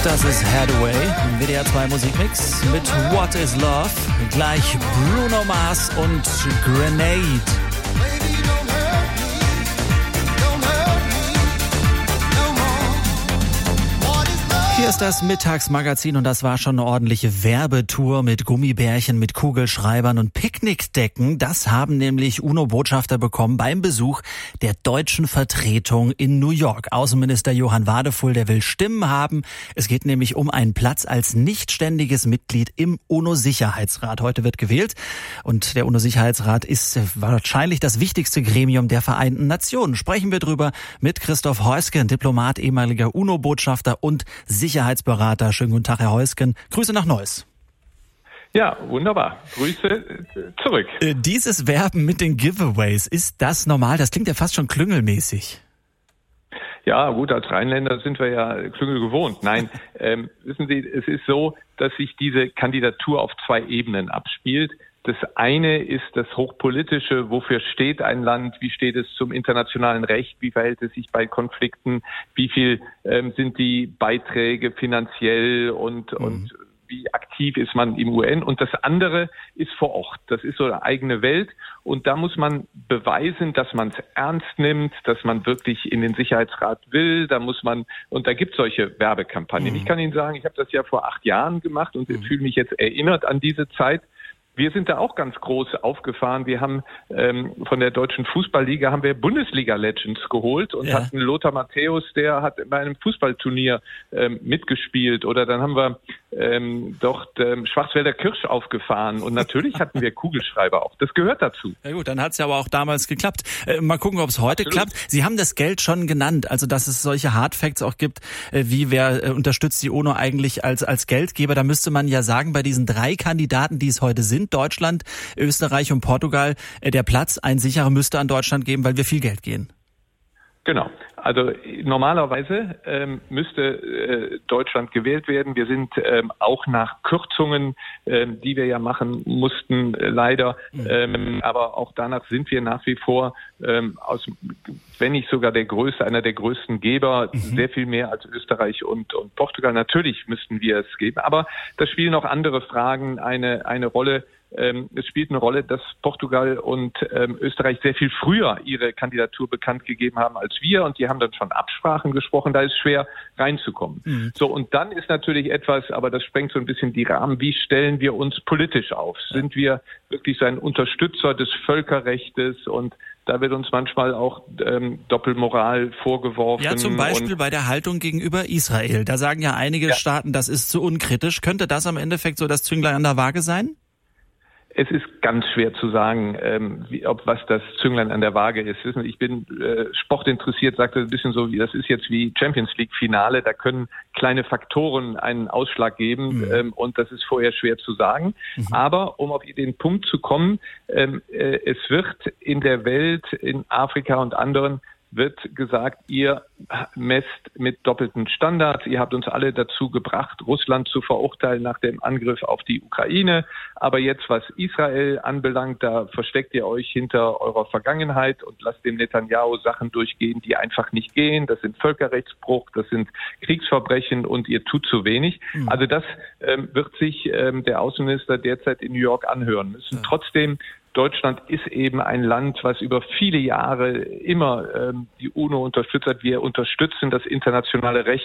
Das ist Hathaway, im WDR 2 Musikmix mit What is Love. Gleich Bruno Mars und Grenade. Hier ist das Mittagsmagazin und das war schon eine ordentliche Werbetour mit Gummibärchen, mit Kugelschreibern und Picknickdecken. Das haben nämlich UNO-Botschafter bekommen beim Besuch der deutschen Vertretung in New York. Außenminister Johann Wadefull, der will Stimmen haben. Es geht nämlich um einen Platz als nichtständiges Mitglied im UNO-Sicherheitsrat. Heute wird gewählt und der UNO-Sicherheitsrat ist wahrscheinlich das wichtigste Gremium der Vereinten Nationen. Sprechen wir drüber mit Christoph Heusgen, Diplomat, ehemaliger UNO-Botschafter und Sicherheitsberater. Schönen guten Tag, Herr Heusgen. Grüße nach Neuss. Ja, wunderbar. Grüße zurück. Dieses Werben mit den Giveaways, ist das normal? Das klingt ja fast schon klüngelmäßig. Ja, gut, als Rheinländer sind wir ja Klüngel gewohnt. Nein, wissen Sie, es ist so, dass sich diese Kandidatur auf zwei Ebenen abspielt. Das eine ist das Hochpolitische, wofür steht ein Land, wie steht es zum internationalen Recht, wie verhält es sich bei Konflikten, wie viel sind die Beiträge finanziell und wie aktiv ist man im UN. Und das andere ist vor Ort, das ist so eine eigene Welt und da muss man beweisen, dass man es ernst nimmt, dass man wirklich in den Sicherheitsrat will, da muss man, und da gibt es solche Werbekampagnen. Ich kann Ihnen sagen, ich habe das ja vor 8 Jahren gemacht und fühle mich jetzt erinnert an diese Zeit. Wir sind da auch ganz groß aufgefahren. Wir haben von der Deutschen Fußballliga haben wir Bundesliga-Legends geholt und hatten Lothar Matthäus, der hat bei einem Fußballturnier mitgespielt. Oder dann haben wir dort Schwarzwälder Kirsch aufgefahren. Und natürlich hatten wir Kugelschreiber auch. Das gehört dazu. Ja gut, dann hat es ja aber auch damals geklappt. Mal gucken, ob es heute klappt. Sie haben das Geld schon genannt, also dass es solche Hardfacts auch gibt, wie wer unterstützt die UNO eigentlich als Geldgeber. Da müsste man ja sagen, bei diesen 3 Kandidaten, die es heute sind, Deutschland, Österreich und Portugal, der Platz, ein sicherer, müsste an Deutschland geben, weil wir viel Geld gehen. Genau. Also normalerweise müsste Deutschland gewählt werden. Wir sind auch nach Kürzungen, die wir ja machen mussten, leider. Aber auch danach sind wir nach wie vor, wenn nicht sogar einer der größten Geber, sehr viel mehr als Österreich und Portugal. Natürlich müssten wir es geben. Aber da spielen auch andere Fragen eine Rolle. Es spielt eine Rolle, dass Portugal und Österreich sehr viel früher ihre Kandidatur bekannt gegeben haben als wir und die haben dann schon Absprachen gesprochen, da ist schwer reinzukommen. So, und dann ist natürlich etwas, aber das sprengt so ein bisschen die Rahmen, wie stellen wir uns politisch auf? Sind wir wirklich so ein Unterstützer des Völkerrechtes und da wird uns manchmal auch Doppelmoral vorgeworfen. Ja, zum Beispiel bei der Haltung gegenüber Israel. Da sagen ja einige Staaten, das ist zu unkritisch. Könnte das am Endeffekt so das Zünglein an der Waage sein? Es ist ganz schwer zu sagen, was das Zünglein an der Waage ist. Wissen Sie, ich bin sportinteressiert, sagte ein bisschen so, das ist jetzt wie Champions League Finale, da können kleine Faktoren einen Ausschlag geben und das ist vorher schwer zu sagen. Aber um auf den Punkt zu kommen, es wird in der Welt, in Afrika und anderen, wird gesagt, ihr messt mit doppelten Standards. Ihr habt uns alle dazu gebracht, Russland zu verurteilen nach dem Angriff auf die Ukraine. Aber jetzt, was Israel anbelangt, da versteckt ihr euch hinter eurer Vergangenheit und lasst dem Netanyahu Sachen durchgehen, die einfach nicht gehen. Das sind Völkerrechtsbruch, das sind Kriegsverbrechen und ihr tut zu wenig. Also das wird sich der Außenminister derzeit in New York anhören müssen. Trotzdem, Deutschland ist eben ein Land, was über viele Jahre immer die UNO unterstützt hat. Wir unterstützen das internationale Recht.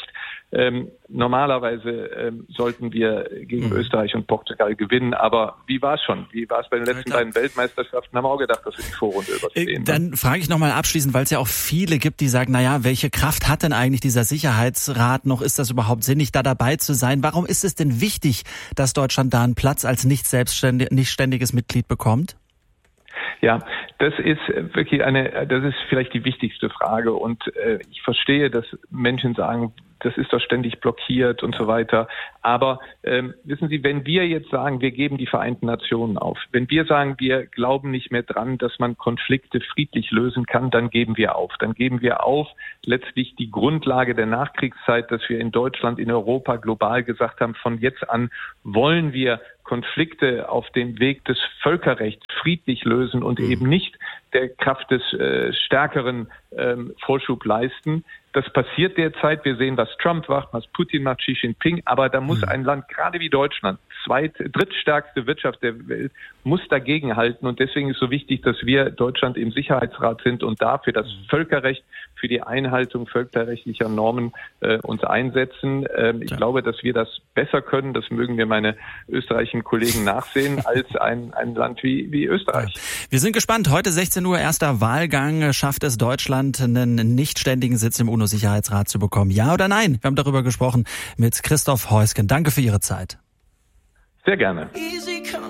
Normalerweise sollten wir gegen Österreich und Portugal gewinnen. Aber wie war es schon? Wie war es bei den letzten beiden Weltmeisterschaften? Haben wir auch gedacht, dass wir die Vorrunde überstehen. Dann frage ich nochmal abschließend, weil es ja auch viele gibt, die sagen, naja, welche Kraft hat denn eigentlich dieser Sicherheitsrat noch? Ist das überhaupt sinnig, da dabei zu sein? Warum ist es denn wichtig, dass Deutschland da einen Platz als nicht ständiges Mitglied bekommt? Ja, das ist wirklich das ist vielleicht die wichtigste Frage und ich verstehe, dass Menschen sagen, das ist doch ständig blockiert und so weiter. Aber wissen Sie, wenn wir jetzt sagen, wir geben die Vereinten Nationen auf, wenn wir sagen, wir glauben nicht mehr dran, dass man Konflikte friedlich lösen kann, dann geben wir auf. Dann geben wir auf letztlich die Grundlage der Nachkriegszeit, dass wir in Deutschland, in Europa, global gesagt haben, von jetzt an wollen wir Konflikte auf dem Weg des Völkerrechts friedlich lösen und eben nicht der Kraft des Stärkeren Vorschub leisten. Das passiert derzeit. Wir sehen, was Trump macht, was Putin macht, Xi Jinping. Aber da muss ein Land, gerade wie Deutschland, drittstärkste Wirtschaft der Welt, muss dagegenhalten. Und deswegen ist so wichtig, dass wir Deutschland im Sicherheitsrat sind und dafür das Völkerrecht, für die Einhaltung völkerrechtlicher Normen uns einsetzen. Ich glaube, dass wir das besser können. Das mögen mir meine österreichischen Kollegen nachsehen, als ein Land wie Österreich. Wir sind gespannt. Heute 16 Uhr erster Wahlgang. Schafft es Deutschland, einen nicht ständigen Sitz im UNO-Sicherheitsrat zu bekommen? Ja oder nein? Wir haben darüber gesprochen mit Christoph Heusgen. Danke für Ihre Zeit. Sehr gerne.